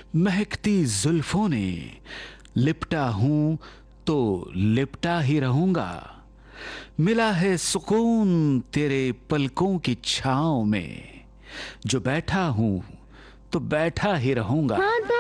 महकती जुल्फों ने लिपटा हूं तो लिपटा ही रहूंगा। मिला है सुकून तेरे पलकों की छांव में, जो बैठा हूं तो बैठा ही रहूंगा।